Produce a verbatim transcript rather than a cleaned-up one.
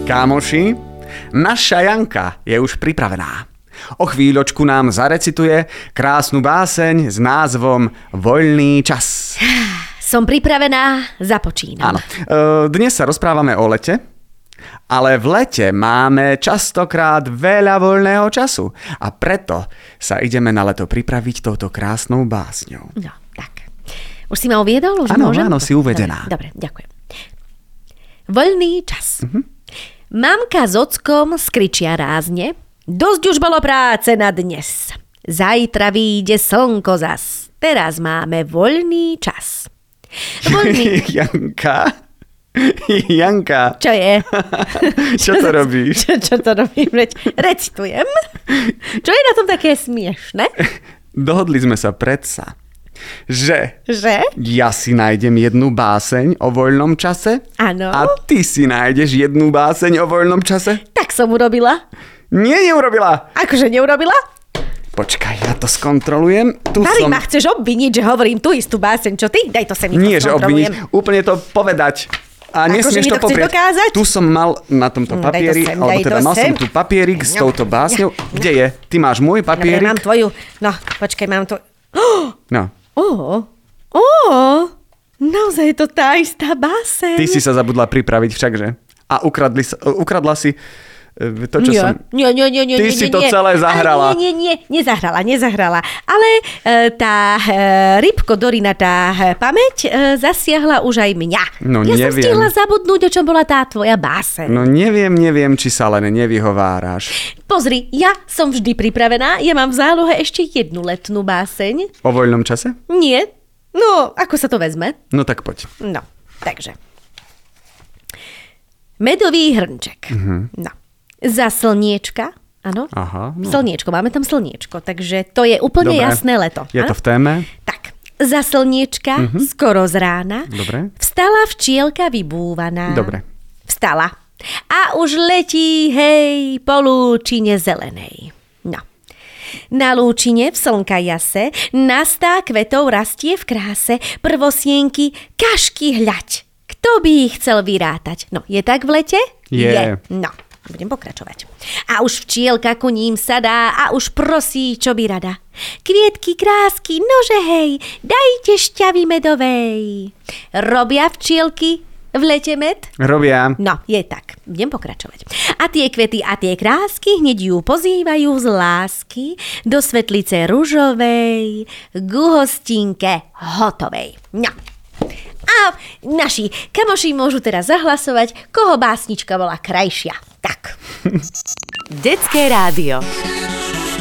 Kámoši, naša Janka je už pripravená. O chvíľočku nám zarecituje krásnu báseň s názvom Voľný čas. Som pripravená, započínam. Áno. Dnes sa rozprávame o lete, ale v lete máme častokrát veľa voľného času a preto sa ideme na leto pripraviť touto krásnou básňou. No, tak. Už si ma uviedol? Už áno, môžem? áno, si uvedená. Dobre, dobre, ďakujem. Voľný čas. Uh-huh. Mamka s ockom skričia rázne. Dosť už bolo práce na dnes. Zajtra vyjde slnko zas. Teraz máme voľný čas. Voľný... Janka? Janka. Čo je? Čo to robíš? Čo, čo to robím? Recitujem. Čo je na tom také smiešne? Dohodli sme sa predsa, že, že ja si nájdem jednu báseň o voľnom čase. Áno. A ty si nájdeš jednu báseň o voľnom čase. Tak som urobila. Nie, neurobila. Akože neurobila? Počkaj, ja to skontrolujem. Tu Mari, som... ma chceš obviniť, že hovorím tú istú báseň, čo ty? Daj to sem, Nie, že obviniť, úplne to povedať. A nesmieš to, to poprieť. Dokázať? Tu som mal na tomto papieri, sem, alebo teda mal sem. som tu papierik s No, touto básňou. no, Kde je? Ty máš môj papierik? Dobre, mám tvoju. No, počkaj, mám tu... Oh! No. Ó, ó, naozaj je to tá istá báseň. Ty si sa zabudla pripraviť všakže. A ukradli, ukradla si to, čo nie, som... Nie, nie, nie, nie. Ty nie, si nie, to nie. celé zahrala. Ale nie, nie, nie, nezahrala, nezahrala. Ale e, tá e, rybko Dorinatá pamäť e, zasiahla už aj mňa. No ja neviem. som stihla zabudnúť, o čom bola tá tvoja báseň. No neviem, neviem, či sa len nevyhováraš. Pozri, ja som vždy pripravená, ja mám v zálohe ešte jednu letnú báseň. O voľnom čase? Nie. No, ako sa to vezme? No tak poď. No, takže. Medový hrnček. Uh-huh. No. Za slniečka, áno? Aha. No. Slniečko, máme tam slniečko, takže to je úplne Dobre. jasné leto. Je a? to v téme? Tak, za slniečka, Uh-huh. skoro z rána, Dobre. vstala včielka vybúvaná. Dobre. Vstala. A už letí, hej, po lúčine zelenej. No. Na lúčine v slnka jase, nastá kvetov rastie v kráse, prvosienky, kašky hľaď. Kto by ich chcel vyrátať? No, je tak v lete? Je. Je. No, budem pokračovať. A už včielka ku ním sadá a už prosí, čo by rada. Kvietky, krásky, nože hej, dajte šťavy medovej. Robia včielky v lete med? Robia. No, je tak. Budem pokračovať. A tie kvety a tie krásky hneď ju pozývajú z lásky do svetlice ružovej k hostinke hotovej. No. A naši kamoši môžu teraz zahlasovať, koho básnička bola krajšia. Tak. Detské rádio.